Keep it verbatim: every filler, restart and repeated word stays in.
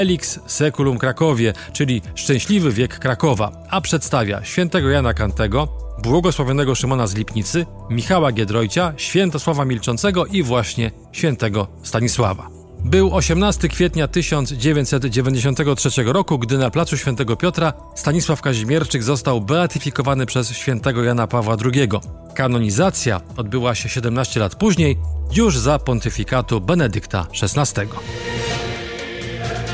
Felix Saeculum Krakowie, czyli Szczęśliwy wiek Krakowa, a przedstawia świętego Jana Kantego, błogosławionego Szymona z Lipnicy, Michała Giedroycia, Świętosława Milczącego i właśnie świętego Stanisława. Był osiemnastego kwietnia tysiąc dziewięćset dziewięćdziesiątego trzeciego roku, gdy na placu Świętego Piotra Stanisław Kazimierczyk został beatyfikowany przez świętego Jana Pawła drugiego. Kanonizacja odbyła się siedemnaście lat później, już za pontyfikatu Benedykta szesnastego.